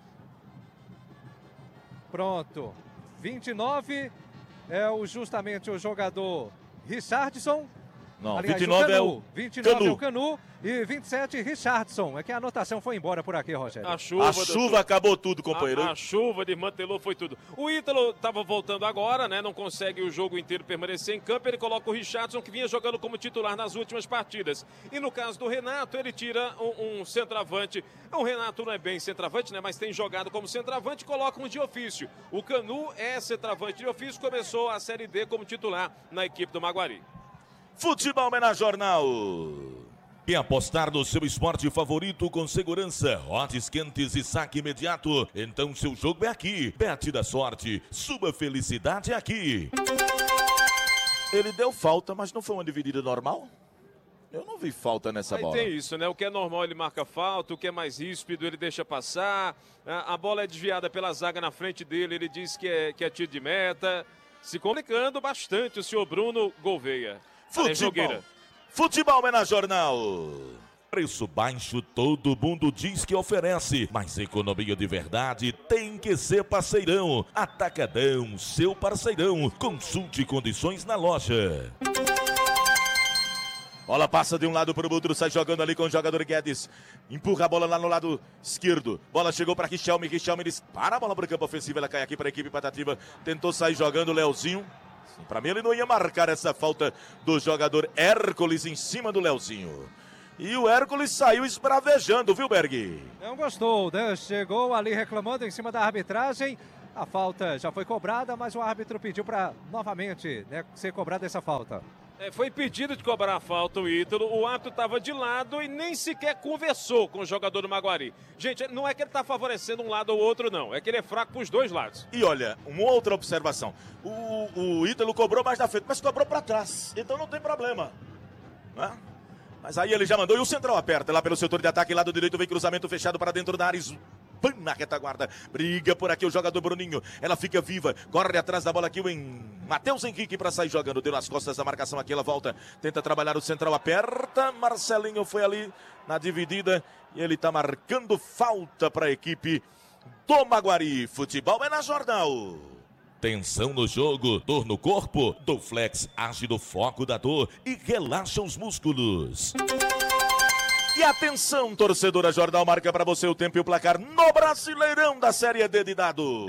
Pronto. 29 é justamente o jogador Richardson. Não, aliás, 29 é o 29 Canu. é o Canu e 27 Richardson. É que a anotação foi embora por aqui, Rogério. A chuva acabou tudo, companheiro. A chuva desmantelou, foi tudo. O Ítalo estava voltando agora, né? Não consegue o jogo inteiro permanecer em campo. Ele coloca o Richardson, que vinha jogando como titular nas últimas partidas. E no caso do Renato, ele tira um centroavante. O Renato não é bem centroavante, né? Mas tem jogado como centroavante e coloca um de ofício. O Canu é centroavante de ofício, começou a Série D como titular na equipe do Maguari. Futebol é na Jornal. Quer apostar no seu esporte favorito com segurança, odds quentes e saque imediato? Então seu jogo é aqui. Bet da sorte, sua felicidade é aqui. Ele deu falta, mas não foi uma dividida normal? Eu não vi falta nessa bola. Tem isso, né? O que é normal ele marca falta, o que é mais ríspido ele deixa passar. A bola é desviada pela zaga na frente dele, ele diz que é tiro de meta. Se complicando bastante o senhor Bruno Gouveia. Futebol é na Jornal. Preço baixo todo mundo diz que oferece, mas economia de verdade tem que ser Parceirão. Atacadão, seu parceirão. Consulte condições na loja. Bola passa de um lado para o outro, sai jogando ali com o jogador Guedes. Empurra a bola lá no lado esquerdo. Bola chegou para Richelme. Richelme dispara a bola para o campo ofensivo. Ela cai aqui para a equipe Patativa. Tentou sair jogando o Leozinho. Pra mim ele não ia marcar essa falta do jogador Hércules em cima do Leozinho. E o Hércules saiu esbravejando, viu, Berg? Não gostou, né? Chegou ali reclamando em cima da arbitragem. A falta já foi cobrada, mas o árbitro pediu para novamente, né, ser cobrada essa falta. Foi pedido de cobrar a falta o Ítalo, o árbitro estava de lado e nem sequer conversou com o jogador do Maguari. Gente, não é que ele está favorecendo um lado ou outro, não. É que ele é fraco para os dois lados. E olha, uma outra observação. O Ítalo cobrou mais na frente, mas cobrou para trás. Então não tem problema. Né? Mas aí ele já mandou e o central aperta lá pelo setor de ataque. Lado direito vem cruzamento fechado para dentro da área. Na retaguarda, briga por aqui o jogador Bruninho, ela fica viva, corre atrás da bola aqui o Matheus Henrique para sair jogando, deu nas costas da marcação aqui, ela volta, tenta trabalhar o central, aperta, Marcelinho foi ali na dividida e ele tá marcando falta para a equipe do Maguari. Futebol é na Jornal. Tensão no jogo, dor no corpo, Doflex age no foco da dor e relaxa os músculos. E atenção, torcedora, Jornal marca para você o tempo e o placar no Brasileirão da Série D de dado.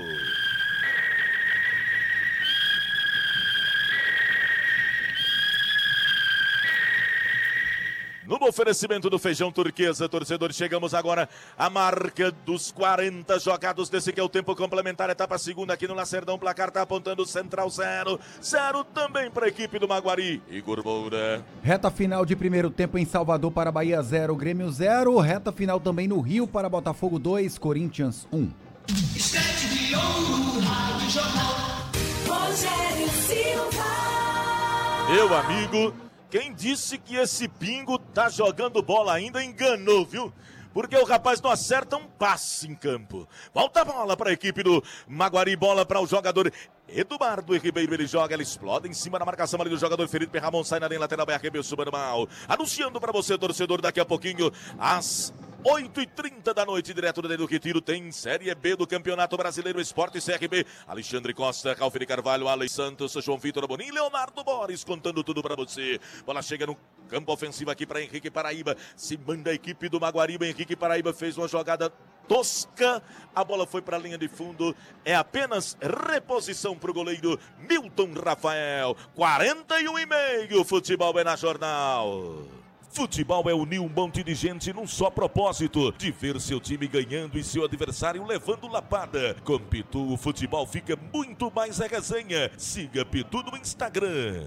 No oferecimento do Feijão Turquesa, torcedor, chegamos agora à marca dos 40 jogados desse que é o tempo complementar, etapa segunda aqui no Lacerdão, placar tá apontando Central 0, 0 também para a equipe do Maguari. Igor Moura. Reta final de primeiro tempo em Salvador para Bahia 0, Grêmio 0, reta final também no Rio para Botafogo 2, Corinthians 1. Instante de ouro, Rádio Jornal, Rogério Silva. Meu amigo, quem disse que esse Pingo tá jogando bola ainda enganou, viu? Porque o rapaz não acerta um passe em campo. Volta a bola para a equipe do Maguari, bola para o jogador Eduardo Ribeiro, ele joga, ele explode em cima da marcação ali do jogador Felipe Ramon, sai na linha lateral, vai arremesso super mal. Anunciando para você, torcedor, daqui a pouquinho, às 8h30 da noite, direto do Retiro, tem Série B do Campeonato Brasileiro Esporte CRB. Alexandre Costa, Calfini Carvalho, Alex Santos, João Vitor Bonin, Leonardo Boris, contando tudo para você. Bola chega no campo ofensivo aqui para Henrique Paraíba. Se manda a equipe do Maguariba. Henrique Paraíba fez uma jogada tosca. A bola foi para a linha de fundo. É apenas reposição para o goleiro Milton Rafael. 41,5. Futebol é na Jornal. Futebol é unir um monte de gente num só propósito, de ver seu time ganhando e seu adversário levando lapada. Com Pitu, o futebol fica muito mais a resenha. Siga Pitu no Instagram.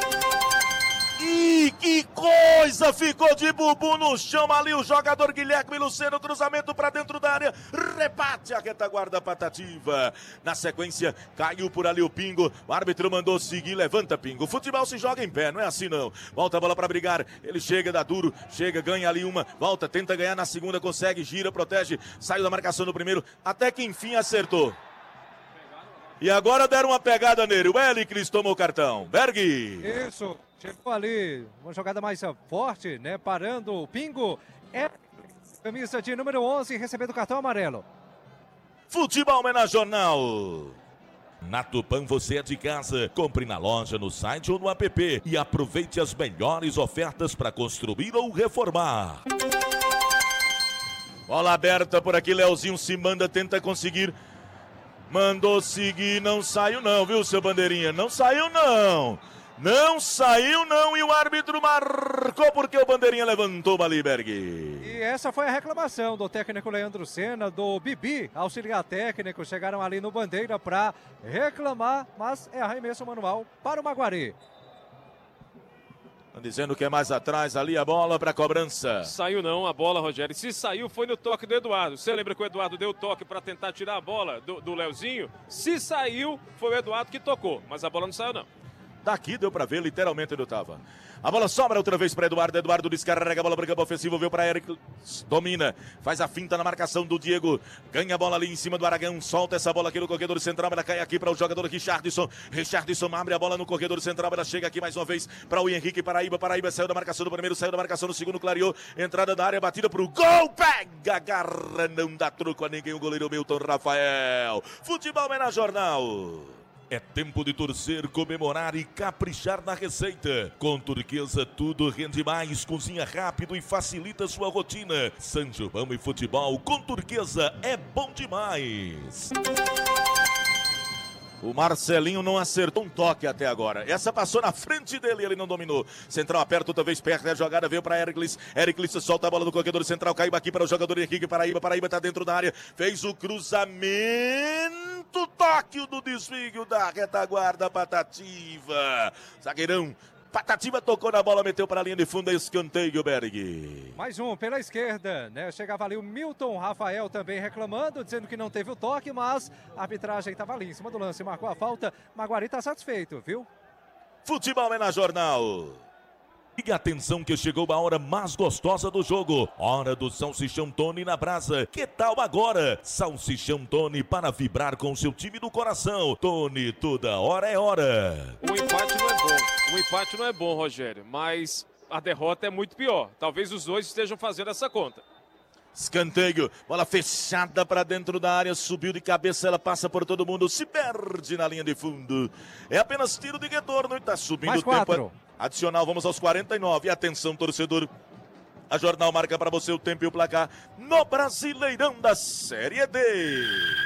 E que coisa! Ficou de bubu no chão ali o jogador Guilherme Luceno, cruzamento para dentro da área, rebate a retaguarda Patativa. Na sequência, caiu por ali o Pingo, o árbitro mandou seguir, levanta Pingo. Futebol se joga em pé, não é assim não. Volta a bola para brigar, ele chega, dá duro, chega, ganha ali uma, volta, tenta ganhar na segunda, consegue, gira, protege, saiu da marcação no primeiro, até que enfim acertou. E agora deram uma pegada nele, o Elicris tomou o cartão. Berg. Isso. Chegou ali, uma jogada mais forte, né? Parando o Pingo. É camisa de número 11, recebendo o cartão amarelo. Futebol é na Jornal. Na Tupã você é de casa. Compre na loja, no site ou no app. E aproveite as melhores ofertas para construir ou reformar. Bola aberta por aqui, Leozinho se manda, tenta conseguir. Mandou seguir, não saiu não, viu, seu bandeirinha? Não saiu não. Não saiu não e o árbitro marcou porque o bandeirinha levantou ali, Berg. E essa foi a reclamação do técnico Leandro Senna, do Bibi, auxiliar técnico. Chegaram ali no bandeira para reclamar, mas é arremesso manual para o Maguari. Estão dizendo que é mais atrás ali a bola para cobrança. Saiu não a bola, Rogério. Se saiu foi no toque do Eduardo. Você lembra que o Eduardo deu o toque para tentar tirar a bola do Leozinho? Se saiu, foi o Eduardo que tocou, mas a bola não saiu não. Daqui deu pra ver literalmente onde eu tava. A bola sobra outra vez para Eduardo. Eduardo descarrega a bola para o campo ofensivo. Veio para Eric. Domina. Faz a finta na marcação do Diego. Ganha a bola ali em cima do Aragão. Solta essa bola aqui no corredor central. Ela cai aqui para o jogador Richardson. Richardson abre a bola no corredor central. Ela chega aqui mais uma vez para o Henrique Paraíba. Paraíba saiu da marcação do primeiro. Saiu da marcação do segundo. Clareou. Entrada da área. Batida para o gol. Pega. Agarra. Não dá truco a ninguém. O goleiro Milton Rafael. Futebol é na Jornal. É tempo de torcer, comemorar e caprichar na receita. Com Turquesa tudo rende mais, cozinha rápido e facilita sua rotina. São João e futebol com Turquesa é bom demais. O Marcelinho não acertou um toque até agora. Essa passou na frente dele e ele não dominou. Central aperta outra vez, perde a jogada, veio para Ericlis. Ericlis solta a bola do corredor central, caiu aqui para o jogador Henrique Paraíba. Paraíba está dentro da área, fez o cruzamento. Toque do desvio da retaguarda Patativa. Zagueirão Patativa tocou na bola, meteu para a linha de fundo, escanteio, Berg. Mais um pela esquerda, né? Chegava ali o Milton Rafael também reclamando, dizendo que não teve o toque, mas a arbitragem estava ali em cima do lance, marcou a falta. Maguari está satisfeito, viu? Futebol é na Jornal. E atenção que chegou a hora mais gostosa do jogo. Hora do Salsichão Tony na brasa. Que tal agora? Salsichão Tony para vibrar com seu time do coração. Tony, toda hora é hora. O empate não é bom. O empate não é bom, Rogério. Mas a derrota é muito pior. Talvez os dois estejam fazendo essa conta. Escanteio, bola fechada para dentro da área, subiu de cabeça, ela passa por todo mundo, se perde na linha de fundo. É apenas tiro de retorno e está subindo mais o tempo. 4. Adicional, vamos aos 49. Atenção, torcedor. A Jornal marca para você o tempo e o placar no Brasileirão da Série D.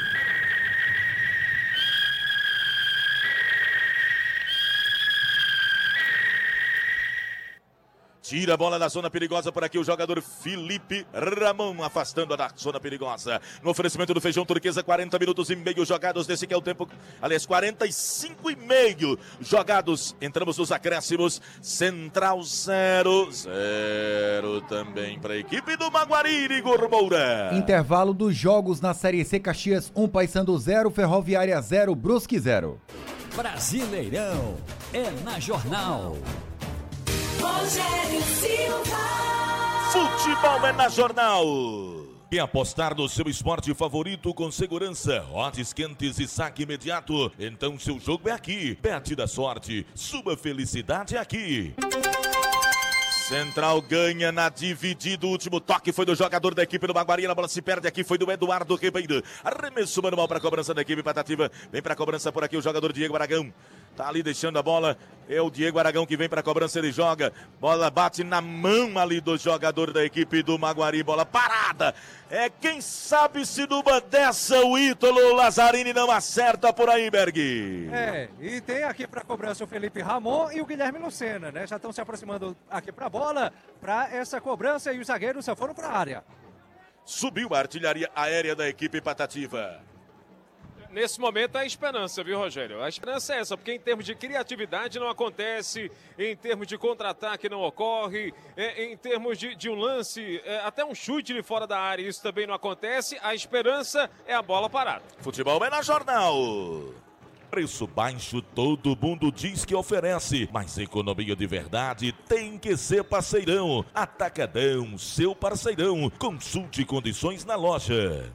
Tira a bola da zona perigosa por aqui o jogador Felipe Ramon, afastando a da zona perigosa. No oferecimento do Feijão Turquesa, 40 minutos e meio jogados desse que é o tempo. Aliás, 45 e meio jogados. Entramos nos acréscimos. Central 0 também para a equipe do Maguari, Igor Moura. Intervalo dos jogos na Série C: Caxias 1, Paysandu 0, Ferroviária 0, Brusque 0. Brasileirão é na Jornal. Rogério Silva. Futebol é na Jornal. E apostar no seu esporte favorito com segurança, odds quentes e saque imediato. Então seu jogo é aqui. Bet da sorte, sua felicidade é aqui. Central ganha na dividida. O último toque foi do jogador da equipe do Maguari. A bola se perde aqui, foi do Eduardo Ribeiro. Arremesso manual para a cobrança da equipe Patativa. Vem para a cobrança por aqui o jogador Diego Aragão. Tá ali deixando a bola. É o Diego Aragão que vem para a cobrança, ele joga. Bola bate na mão ali do jogador da equipe do Maguari. Bola parada. É, quem sabe se numa dessa o Ítalo Lazzarini não acerta por aí, Berg. É, e tem aqui para a cobrança o Felipe Ramon e o Guilherme Lucena, né? Já estão se aproximando aqui para a bola, para essa cobrança, e os zagueiros já foram para a área. Subiu a artilharia aérea da equipe Patativa. Nesse momento a esperança, viu, Rogério? A esperança é essa, porque em termos de criatividade não acontece, em termos de contra-ataque não ocorre, em termos de um lance, até um chute de fora da área, isso também não acontece. A esperança é a bola parada. Futebol é na Jornal. Preço baixo todo mundo diz que oferece, mas economia de verdade tem que ser Parceirão. Atacadão, seu parceirão. Consulte condições na loja.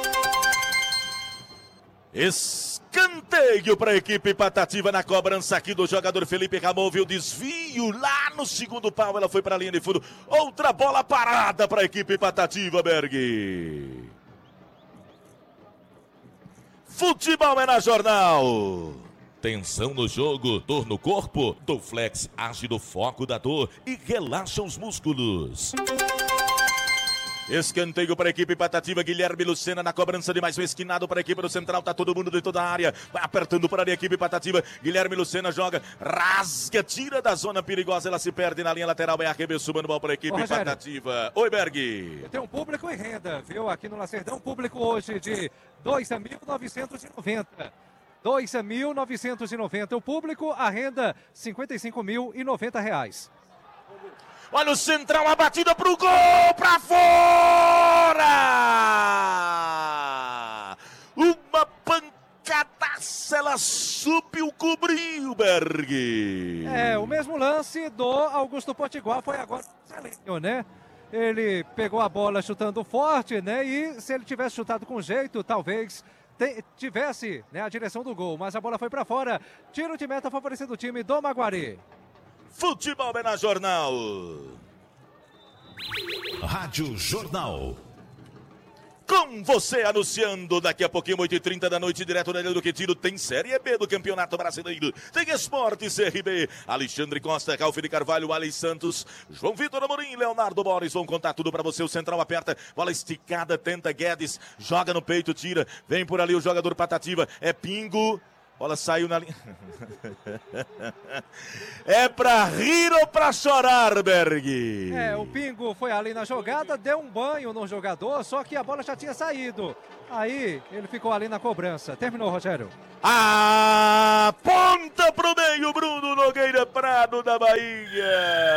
Escanteio para a equipe Patativa na cobrança aqui do jogador Felipe Ramon. Viu o desvio lá no segundo pau, ela foi para a linha de fundo. Outra bola parada para a equipe Patativa, Berg. Futebol é na Jornal. Tensão no jogo, dor no corpo. Dorflex age no foco da dor e relaxa os músculos. Escanteio para a equipe Patativa, Guilherme Lucena na cobrança de mais um esquinado para a equipe do Central, tá todo mundo dentro da área, vai apertando para a equipe Patativa, Guilherme Lucena joga, rasga, tira da zona perigosa, ela se perde na linha lateral, é arremesso manual para a equipe Patativa. Oi, Berg. Tem um público em renda, viu, aqui no Lacerdão, público hoje de 2.990. 2.990 o público, a renda R$55.090. Olha o Central, a batida pro gol, pra fora! Uma pancadaça, ela subiu, cobriu, Berg. É, o mesmo lance do Augusto Potiguar foi agora o Marcelinho, né? Ele pegou a bola chutando forte, né? E se ele tivesse chutado com jeito, talvez tivesse, né, a direção do gol. Mas a bola foi pra fora. Tiro de meta favorecendo o time do Maguari. Futebol é na Jornal. Rádio Jornal. Com você anunciando daqui a pouquinho, 8h30 da noite, direto da Ilha do Quetiro, tem Série B do Campeonato Brasileiro. Tem Esporte CRB, Alexandre Costa, Ralf de Carvalho, Alex Santos, João Vitor Amorim, Leonardo Boris, vão contar tudo pra você. O Central aperta, bola esticada, tenta Guedes, joga no peito, tira, vem por ali o jogador Patativa, é pingo. Bola saiu na linha. É pra rir ou pra chorar, Berg? O Pingo foi ali na jogada, deu um banho no jogador, só que a bola já tinha saído. Aí ele ficou ali na cobrança. Terminou, Rogério. Ponta pro meio, Bruno Nogueira Prado da Bahia.